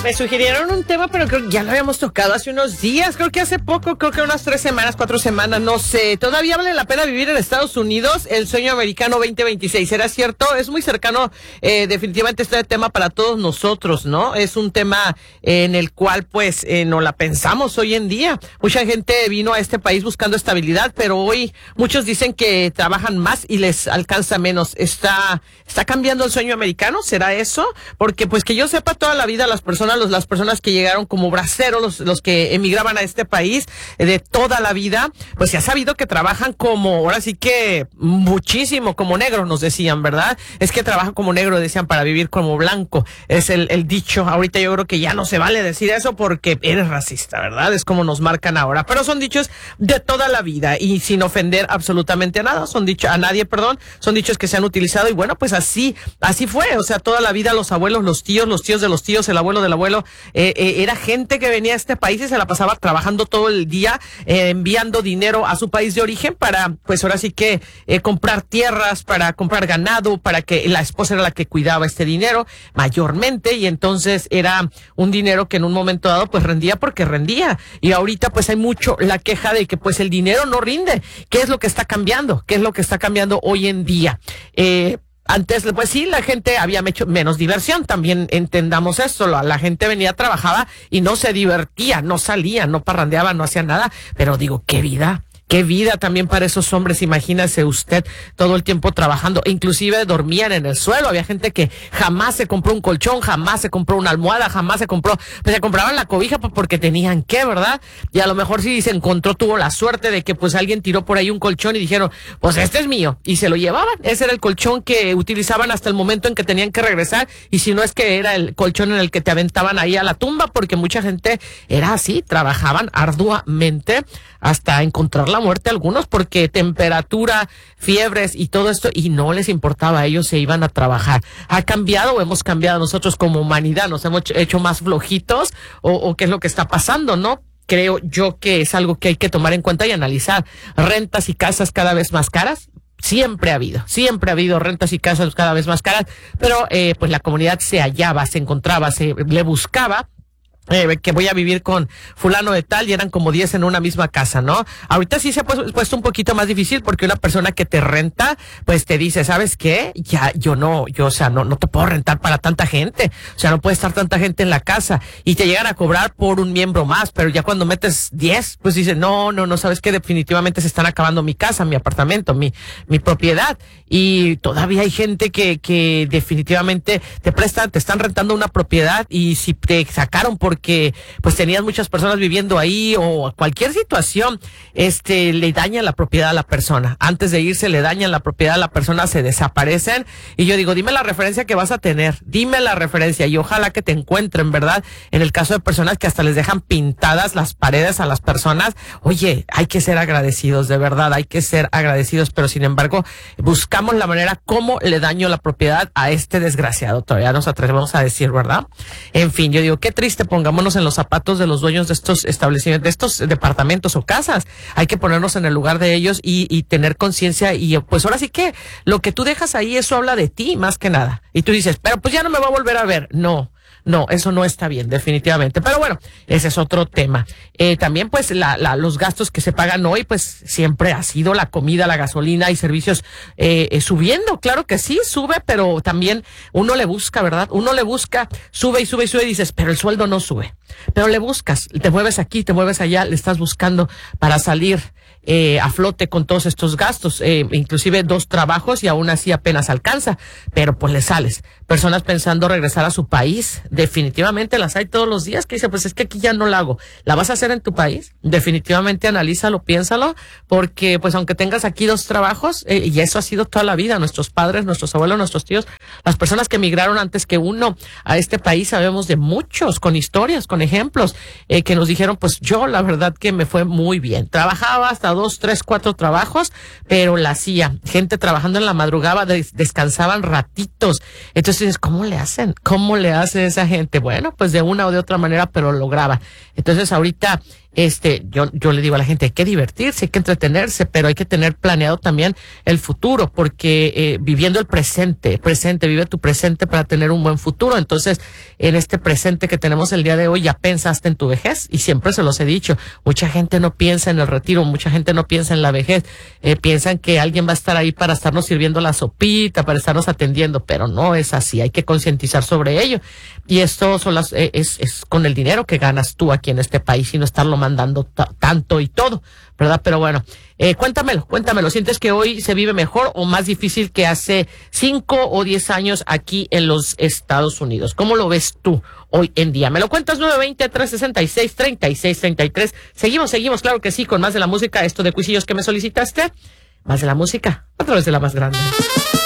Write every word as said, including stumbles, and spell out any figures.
me sugirieron un tema, pero creo que ya lo habíamos tocado hace unos días, creo que hace poco, creo que unas tres semanas, cuatro semanas, no sé. ¿Todavía vale la pena vivir en Estados Unidos? El sueño americano veinte veintiséis, ¿será cierto? Es muy cercano, eh, definitivamente este tema para todos nosotros, ¿no? Es un tema eh, en el cual, pues, eh, no la pensamos hoy en día. Mucha gente vino a este país buscando estabilidad, pero hoy muchos dicen que trabajan más y les alcanza menos. ¿Está, está cambiando el sueño americano? ¿Será eso? Porque, pues, que yo sepa, toda la vida las personas, los, las personas que llegaron como braceros, los, los que emigraban a este país, eh, de toda la vida, pues se ha sabido que trabajan como, ahora sí que muchísimo, como negros nos decían, ¿verdad? Es que trabajan como negro, decían, para vivir como blanco. Es el, el dicho. Ahorita yo creo que ya no se vale decir eso porque eres racista, ¿verdad? Es como nos marcan ahora. Pero son dichos de toda la vida y sin ofender absolutamente a nada. Son dichos, a nadie, perdón. Son dichos que se han utilizado y bueno, pues así, así fue. O sea, toda la vida los abuelos, los tíos, los tíos de los tíos, el abuelo del abuelo, eh, eh, era gente que venía a este país y se la pasaba trabajando todo el día, eh, enviando dinero a su país de origen para, pues ahora sí que eh, comprar tierras, para comprar ganado, para que la esposa era la que cuidaba este dinero mayormente, y entonces era un dinero que en un momento dado pues rendía porque rendía. Y ahorita pues hay mucho la queja de que pues el dinero no rinde. ¿Qué es lo que está cambiando? ¿Qué es lo que está cambiando hoy en día? Eh, Antes, pues sí, la gente había hecho menos diversión, también entendamos esto, la, la gente venía, trabajaba y no se divertía, no salía, no parrandeaba, no hacía nada, pero digo, qué vida. Qué vida también para esos hombres, imagínese usted todo el tiempo trabajando, inclusive dormían en el suelo, había gente que jamás se compró un colchón, jamás se compró una almohada, jamás se compró, pues se compraban la cobija porque tenían que, ¿verdad? Y a lo mejor si se encontró, tuvo la suerte de que pues alguien tiró por ahí un colchón y dijeron, pues este es mío, y se lo llevaban, ese era el colchón que utilizaban hasta el momento en que tenían que regresar, y si no es que era el colchón en el que te aventaban ahí a la tumba, porque mucha gente era así, trabajaban arduamente hasta encontrar la muerte algunos, porque temperatura, fiebres y todo esto, y no les importaba, ellos se iban a trabajar. ¿Ha cambiado o hemos cambiado nosotros como humanidad? ¿Nos hemos hecho más flojitos o, o qué es lo que está pasando, no? Creo yo que es algo que hay que tomar en cuenta y analizar. Rentas y casas cada vez más caras. Siempre ha habido, siempre ha habido rentas y casas cada vez más caras, pero eh, pues la comunidad se hallaba, se encontraba, se le buscaba Eh, que voy a vivir con fulano de tal, y eran como diez en una misma casa, ¿no? Ahorita sí se ha puesto, puesto un poquito más difícil porque una persona que te renta, pues te dice, ¿sabes qué? Ya, yo no, yo, o sea, no, no te puedo rentar para tanta gente, o sea, no puede estar tanta gente en la casa, y te llegan a cobrar por un miembro más, pero ya cuando metes diez, pues dices, no, no, no, ¿sabes qué? Definitivamente se están acabando mi casa, mi apartamento, mi, mi propiedad, y todavía hay gente que, que definitivamente te prestan, te están rentando una propiedad, y si te sacaron por que pues tenías muchas personas viviendo ahí o cualquier situación, este le dañan la propiedad a la persona. Antes de irse le dañan la propiedad a la persona, se desaparecen, y yo digo, dime la referencia que vas a tener, dime la referencia, y ojalá que te encuentren, ¿verdad? En el caso de personas que hasta les dejan pintadas las paredes a las personas, oye, hay que ser agradecidos, de verdad, hay que ser agradecidos, pero sin embargo, buscamos la manera cómo le daño la propiedad a este desgraciado, todavía nos atrevemos a decir, ¿verdad? En fin, yo digo, qué triste, ponga Pongámonos en los zapatos de los dueños de estos establecimientos, de estos departamentos o casas. Hay que ponernos en el lugar de ellos y, y tener conciencia, y pues ahora sí que lo que tú dejas ahí, eso habla de ti más que nada. Y tú dices, pero pues ya no me va a volver a ver. No. No, eso no está bien, definitivamente. Pero bueno, ese es otro tema. Eh, también, pues, la, la, los gastos que se pagan hoy, pues, siempre ha sido la comida, la gasolina y servicios eh, eh, subiendo. Claro que sí, sube, pero también uno le busca, ¿verdad? Uno le busca, sube y sube y sube y dices, pero el sueldo no sube. Pero le buscas, te mueves aquí, te mueves allá, le estás buscando para salir eh, a flote con todos estos gastos, eh, inclusive dos trabajos, y aún así apenas alcanza, pero pues le sales. Personas pensando regresar a su país, definitivamente las hay todos los días, que dice, pues es que aquí ya no la hago. ¿La vas a hacer en tu país? Definitivamente analízalo, piénsalo, porque pues aunque tengas aquí dos trabajos, eh, y eso ha sido toda la vida, nuestros padres, nuestros abuelos, nuestros tíos, las personas que emigraron antes que uno a este país, sabemos de muchos, con historias, con ejemplos, eh, que nos dijeron, pues yo la verdad que me fue muy bien. Trabajaba hasta dos, tres, cuatro trabajos, pero la hacía. Gente trabajando en la madrugada, des descansaban ratitos. Entonces, ¿cómo le hacen? ¿Cómo le hace esa gente? Bueno, pues de una o de otra manera, pero lograba. Entonces, ahorita este, yo, yo le digo a la gente, hay que divertirse, hay que entretenerse, pero hay que tener planeado también el futuro, porque eh, viviendo el presente, presente, vive tu presente para tener un buen futuro. Entonces, en este presente que tenemos el día de hoy, ya pensaste en tu vejez, y siempre se los he dicho, mucha gente no piensa en el retiro, mucha gente no piensa en la vejez, eh, piensan que alguien va a estar ahí para estarnos sirviendo la sopita, para estarnos atendiendo, pero no es así, hay que concientizar sobre ello. Y esto son las, eh, es, es con el dinero que ganas tú aquí en este país y no estarlo mandando tanto y todo, ¿verdad? Pero bueno, eh, cuéntamelo, cuéntamelo. ¿Sientes que hoy se vive mejor o más difícil que hace cinco o diez años aquí en los Estados Unidos? ¿Cómo lo ves tú hoy en día? Me lo cuentas nueve veinte, trescientos sesenta y seis, treinta y seis treinta y tres. Seguimos, seguimos, claro que sí, con más de la música. Esto de Cuisillos que me solicitaste, más de la música a través de la más grande.